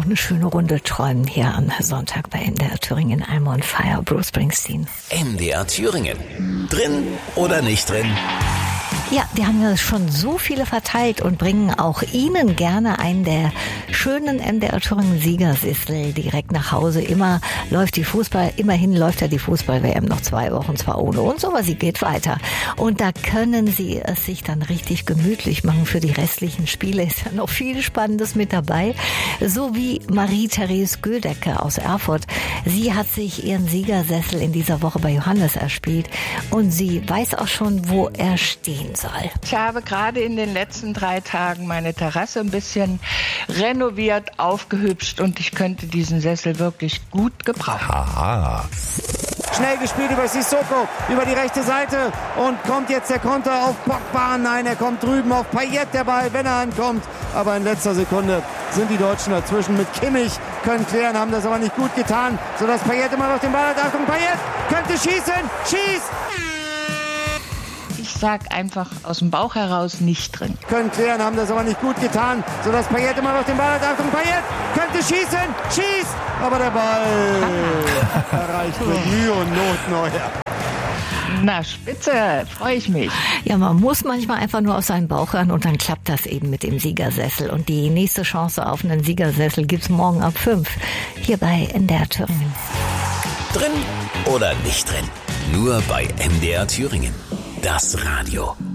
noch eine schöne Runde träumen hier am Sonntag bei MDR Thüringen. I'm on Fire, Bruce Springsteen. MDR Thüringen. Drin oder nicht drin? Ja, die haben ja schon so viele verteilt und bringen auch Ihnen gerne einen der schönen MDR Thüringen Siegersessel direkt nach Hause. Immerhin läuft ja die Fußball-WM noch 2 Wochen zwar ohne uns, aber sie geht weiter. Und da können Sie es sich dann richtig gemütlich machen für die restlichen Spiele. Ist ja noch viel Spannendes mit dabei. So wie Marie-Therese Gödecke aus Erfurt. Sie hat sich ihren Siegersessel in dieser Woche bei Johannes erspielt und sie weiß auch schon, wo er stehen soll. Ich habe gerade in den letzten 3 Tagen meine Terrasse ein bisschen renoviert, aufgehübscht und ich könnte diesen Sessel wirklich gut gebrauchen. Aha. Schnell gespielt über Sissoko, über die rechte Seite und kommt jetzt der Konter auf Pogba. Nein, er kommt drüben auf Payet, der Ball, wenn er ankommt. Aber in letzter Sekunde sind die Deutschen dazwischen mit Kimmich, können klären, haben das aber nicht gut getan, sodass Payet immer noch den Ball hat. Achtung, Payet könnte schießen, schießt! Ich sag einfach aus dem Bauch heraus nicht drin. Können klären, haben das aber nicht gut getan, sodass Payet immer noch den Ball hat. Achtung, Payet könnte schießen, schießt! Aber der Ball erreicht mit Mühe und Not Neuer. Na, spitze, freue ich mich. Ja, man muss manchmal einfach nur auf seinen Bauch hören und dann klappt das eben mit dem Siegersessel. Und die nächste Chance auf einen Siegersessel gibt's morgen ab 5 hier bei MDR Thüringen. Drin oder nicht drin? Nur bei MDR Thüringen. Das Radio.